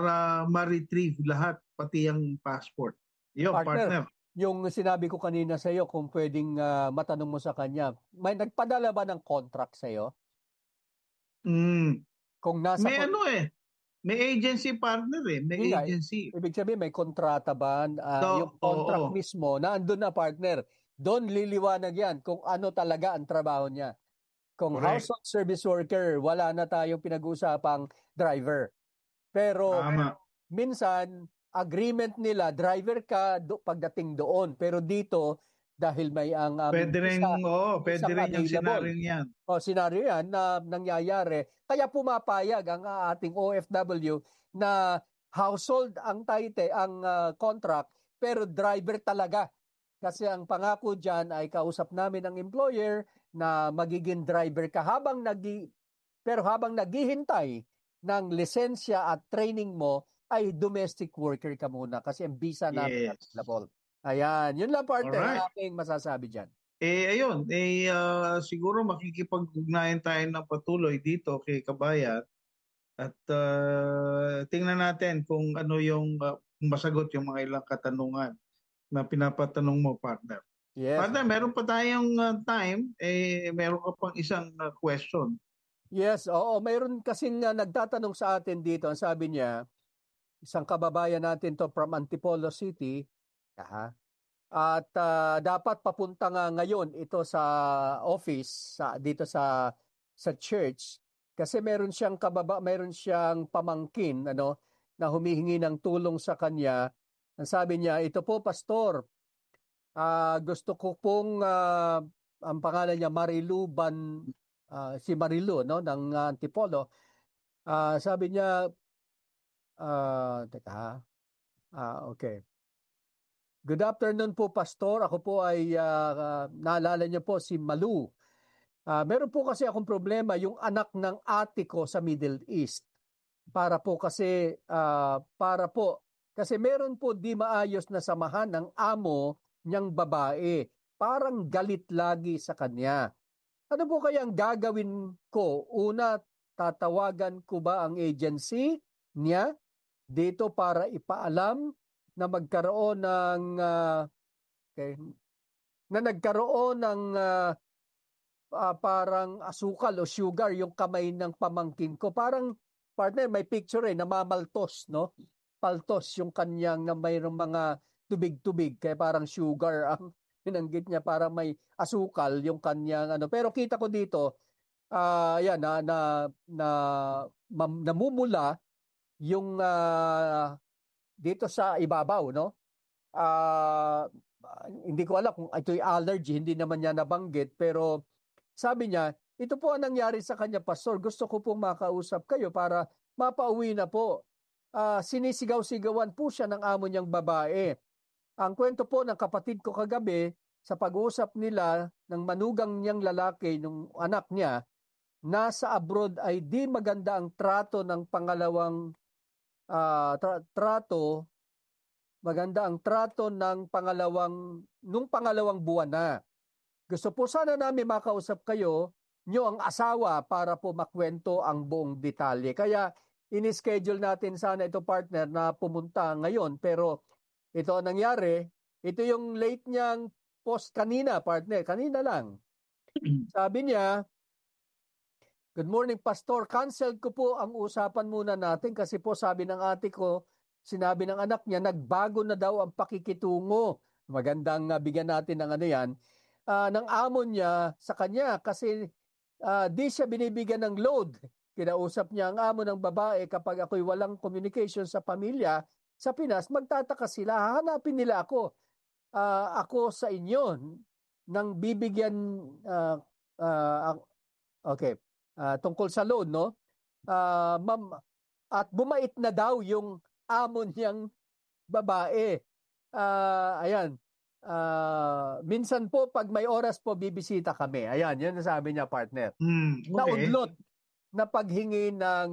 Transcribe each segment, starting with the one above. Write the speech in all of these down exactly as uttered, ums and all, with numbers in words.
para ma-retrieve lahat, pati ang passport. Yo, Partner, partner. yung sinabi ko kanina sa iyo, kung pwedeng ah, matanong mo sa kanya, may nagpadala ba ng contract sa iyo? Mm. Kung nasa May kon- ano eh, may agency partner eh, may Yun nga, agency. ibig sabihin may kontrata ba? Ah, So, yung contract oo, mismo, na andun na partner. Doon liliwanag yan kung ano talaga ang trabaho niya. Kung correct. household service worker, wala na tayong pinag-uusapang driver. Pero Tama. minsan, agreement nila, driver ka do, pagdating doon. Pero dito, dahil may ang aming Pwede rin, visa, oo, pwede isang rin yung available. senaryo yan. O senaryo yan na nangyayari. Kaya pumapayag ang ah, ating O F W na household ang taite, ang ah, contract, pero driver talaga. Kasi ang pangako dyan ay kausap namin ang employer na magiging driver ka habang nagi, pero habang naghihintay ng lisensya at training mo, ay domestic worker ka muna kasi ang visa namin Yes. available. Ayan, yun lang partner ang Alright. aking masasabi dyan. Eh, ayun, eh, ah, siguro makikipag-ugnayan tayo ng patuloy dito kay Kabayan at ah, tingnan natin kung ano yung ah, kung masagot yung mga ilang katanungan na pinapatanong mo, partner. Yes. Partner, meron pa tayong ah, time, eh, meron ka pang isang ah, question. Yes, oo. Mayroon kasing uh, nagtatanong sa atin dito. Ang sabi niya, isang kababayan natin to from Antipolo City. Aha. At ah, dapat papunta nga ngayon ito sa office sa dito sa sa church kasi meron siyang kababa, meron siyang pamangkin ano na humihingi ng tulong sa kanya. Ang sabi niya, ito po pastor, ah, gusto ko pong ah, ang pangalan niya Marilu Ban ah, si Marilu no ng ah, Antipolo. Ah, sabi niya, ah, teka, ha? Ah, okay. Good afternoon po, Pastor. Ako po ay, ah, ah, naalala niyo po si Malu. Ah, meron po kasi akong problema, yung anak ng ate ko sa Middle East. Para po kasi, ah, para po, kasi meron po di maayos na samahan ng amo niyang babae. Parang galit lagi sa kanya. Ano po kaya ang gagawin ko? Una, tatawagan ko ba ang agency niya dito para ipaalam na magkaroon ng ah, okay, na nagkaroon ng ah, ah, parang asukal o sugar yung kamay ng pamangkin ko. Parang partner may picture eh namamaltos no? Paltos yung kanyang na mayroong mga tubig-tubig kaya parang sugar ang binanggit niya, parang may asukal yung kanyang ano. Pero kita ko dito ah yan na na na mam- namumula yung ah, dito sa ibabaw no. Ah, hindi ko alam kung ito'y allergy, hindi naman niya nabanggit, pero sabi niya, ito po ang nangyari sa kanya, Pastor. Gusto ko pong makausap kayo para mapauwi na po. Ah, sinisigaw-sigawan po siya ng amo niyang babae. Ang kwento po ng kapatid ko kagabi, sa pag-uusap nila ng manugang niyang lalaki, ng anak niya, nasa abroad ay di maganda ang trato ng pangalawang ah, tra- trato, maganda ang trato ng pangalawang, nung pangalawang buwan na. Gusto po sana namin makausap kayo, nyo ang asawa para po makwento ang buong detalye. Kaya ini-schedule natin sana ito partner na pumunta ngayon. Pero ito ang nangyari, ito yung late niyang post kanina partner, kanina lang. Sabi niya, good morning, Pastor. Cancel ko po ang usapan muna natin kasi po sabi ng ate ko, sinabi ng anak niya, nagbago na daw ang pakikitungo. Magandang uh, bigyan natin ng ano yan. Uh, ng amo niya sa kanya kasi uh, di siya binibigyan ng load. Kinausap niya ang amo ng babae, kapag ako'y walang communication sa pamilya sa Pinas, magtataka sila, hahanapin nila ako. Uh, ako sa inyo nang bibigyan uh, uh, okay. Ah, tungkol sa loan, no? Ah, ma'am, at bumait na daw yung amo niyang babae. Ah, ayan. Ah, minsan po pag may oras po bibisita kami. Ayan, yun ang sabi niya, partner. Hmm, okay. Naudlot na paghingi ng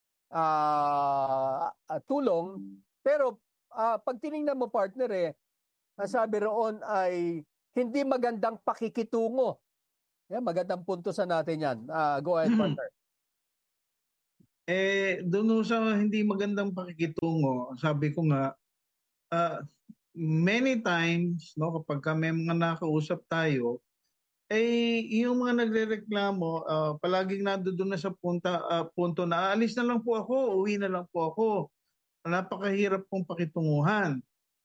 ah, ah, tulong, pero ah, pag tiningnan mo, partner, eh, ang sabi roon ay hindi magandang pakikitungo. Yan, magandang punto sa natin yan. Ah, go ahead, partner. Eh, doon sa hindi magandang pakikitungo, sabi ko nga, uh, many times, no, kapag ka may mga nakausap tayo, eh, yung mga nagrereklamo, uh, palaging nandoon na sa punta, uh, punto na aalis na lang po ako, uwi na lang po ako. Napakahirap pong pakitunguhan.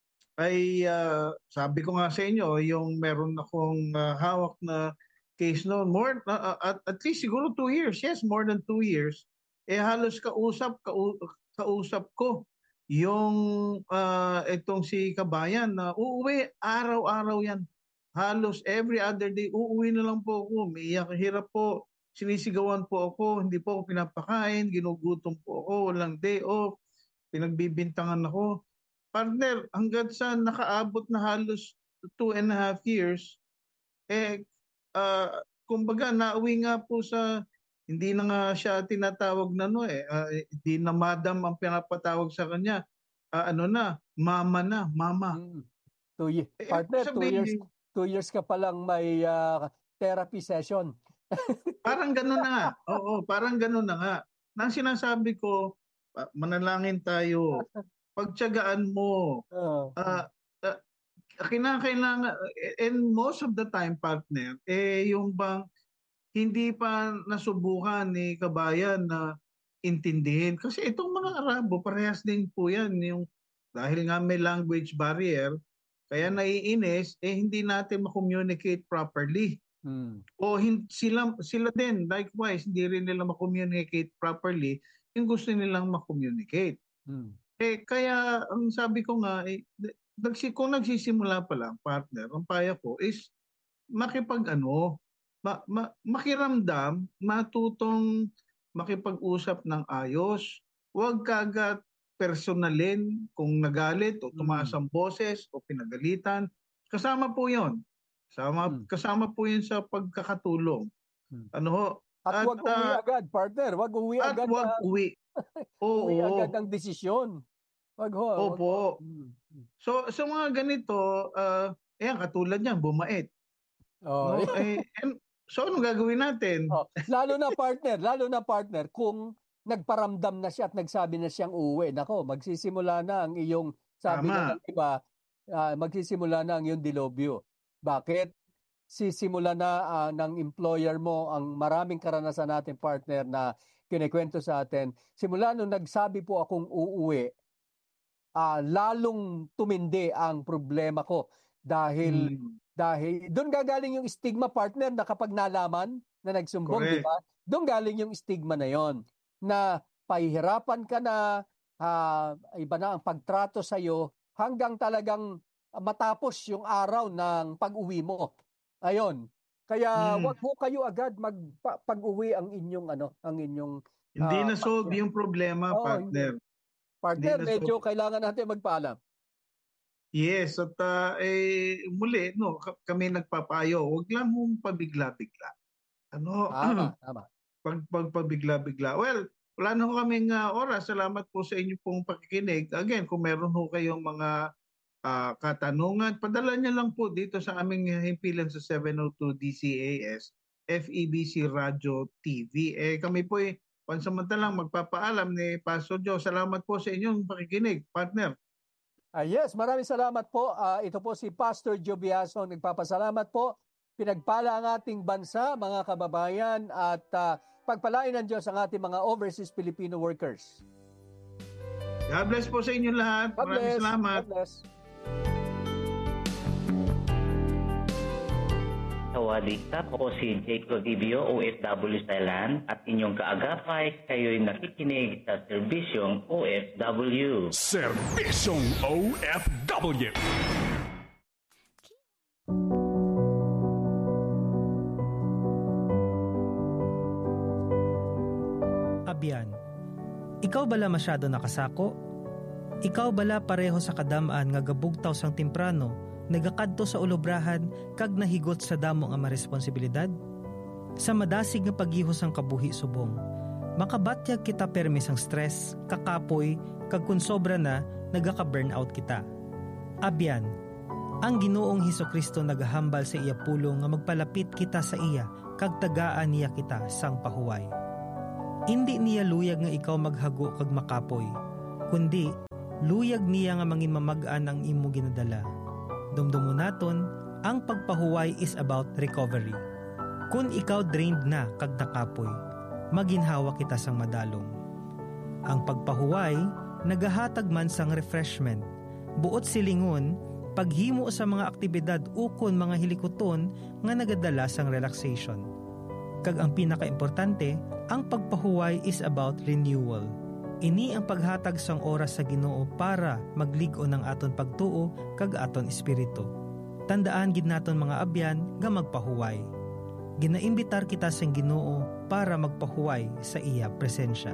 Ay uh, sabi ko nga sa inyo, yung meron akong uh, hawak na case noon, more uh, at, at least siguro two years, yes, more than two years, eh halos kausap, kau, kausap ko yung uh, itong si Kabayan na uuwi, araw-araw yan. Halos every other day, uuwi na lang po ako, may iyak, hirap po, sinisigawan po ako, hindi po ako pinapakain, ginugutom po ako, walang day off, pinagbibintangan ako. Partner, hanggang sa nakaabot na halos two and a half years, eh, uh, kumbaga, nauwi nga po sa, hindi na nga siya tinatawag na no eh, uh, hindi na madam ang pinapatawag sa kanya, uh, ano na, mama na, mama. Mm. Two years. Eh, Partner, two sabihin, years, two years ka palang may uh, therapy session. Parang gano'n na nga. Oo, parang gano'n na nga. Nang sinasabi ko, uh, manalangin tayo, pagtiyagaan mo, Uh, uh, uh, kinakailangan, and most of the time, partner, eh, yung bang hindi pa nasubukan ni Kabayan na intindihin. Kasi itong mga Arabo, parehas din po yan. Yung, dahil nga may language barrier, kaya naiinis, eh hindi natin ma-communicate properly. hmm. O hin- sila, sila din, likewise, hindi rin nila ma-communicate properly yung gusto nilang ma-communicate. Hmm. Eh, kaya, ang sabi ko nga, eh, nagsi, kung nagsisimula pa lang, partner, ang paya ko is makipag ano, ma, ma, makiramdam, matutong makipag-usap ng ayos. Huwag kagat personalin kung nagalit o tumaas ang boses o pinagalitan. Kasama po yon. Kasama, Hmm. kasama po yun sa pagkakatulong. Hmm. Ano ho? At, at wag uwi uh, agad, partner. Wag uwi at agad. wag Na, uwi. Oo. uwi agad ang desisyon. Wag ho. Opo. Wag, hmm. So, sa mga ganito, uh, ayan, katulad niyan, bumait. Oh. No? eh, and, so, anong gagawin natin? Oh, lalo na partner, lalo na partner, kung nagparamdam na siya at nagsabi na siyang uuwi, nako, magsisimula na ang iyong, sabi Tama. nga ng iba, uh, magsisimula na ang iyong dilobyo. Bakit? Sisimula na uh, ng employer mo ang maraming karanasan natin, partner, na kinikwento sa atin. Simula nung nagsabi po akong uuwi, uh, lalong tumindi ang problema ko dahil hmm. dahil doon gagaling yung stigma, partner, na kapag nalaman na nagsumbong, di ba? Doon galing yung stigma na yon, na pahihirapan ka na, uh, iba na ang pagtrato sa iyo hanggang talagang matapos yung araw ng pag-uwi mo. Ayon. Kaya hmm. wag ho kayo agad mag pag-uwi ang inyong ano, ang inyong hindi uh, na solve yung problema, oh, partner. Hindi. Partner, hindi medyo solve. Kailangan natin magpaalam. Yes, at uh, eh, muli, no, kami nagpapayo, huwag lang mong pabigla-bigla. Ano? Tama, tama. Pag, pagpabigla-bigla. Well, wala na ho kaming uh, oras. Salamat po sa inyo pong pakikinig. Again, kung meron ho kayong mga uh, katanungan, padala niyo lang po dito sa aming himpilan sa seven oh two D C A S, F E B C Radio T V. Eh, kami po eh, pansamantalang magpapaalam ni Pastor Joe. Salamat po sa inyong pakikinig, partner. Uh, yes, maraming salamat po. Uh, ito po si Pastor Joe Biaso. Nagpapasalamat po. Pinagpala ang ating bansa, mga kababayan, at uh, pagpalain ng Diyos ang ating mga overseas Filipino workers. God bless po sa inyo lahat. God maraming bless. salamat. God bless. Sawadee ka po si Jacob Ibio, O F W Thailand, at inyong kaagapay, kayo'y nakikinig sa Serbisyong O F W. Serbisyong O F W. Abyan, ikaw bala masyado nakasako? Ikaw bala pareho sa kadamaan nga gabugtaw sang temprano, nagakadto sa ulobrahan kag nahigot sa damo nga maresponsibilidad? Sa madasig nga paghihos ang kabuhi subong, makabatyag kita permis ang stress, kakapoy, kag kun sobra na, nagaka-burnout kita. Abyan, ang Ginoong Hesukristo nagahambal sa iya pulong nga magpalapit kita sa iya, kag tagaan niya kita sang pahuway. Indi niya luyag nga ikaw maghago kag makapoy, kundi luyag niya nga mangin mamagaan ang imo ginadala. Dumdumo naton, ang pagpahuway is about recovery. Kung ikaw drained na kag nakapoy, maginhawa kita sang madalong. Ang pagpahuway, nagahatag man sang refreshment. Buot silingon, paghimo sa mga aktibidad ukon mga hilikoton nga nagadala sang relaxation. Kag ang pinakaimportante, ang pagpahuway is about renewal. Ini ang paghatag sang oras sa Ginoo para magligo ng aton pagtuo kag aton espiritu. Tandaan gid naton mga abyan nga magpahuway. Ginaimbitar kita sang Ginoo para magpahuway sa iya presensya.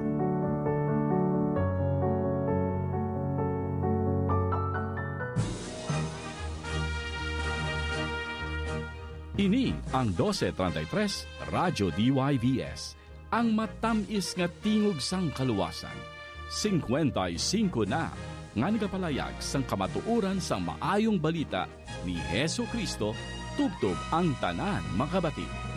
Ini ang twelve thirty-three Radyo D Y V S, ang matamis nga tingog sang kaluwasan. fifty-five na nga nagapalayag sang kamatuoran sang maayong balita ni Hesu Kristo tubtob ang tanan makabati.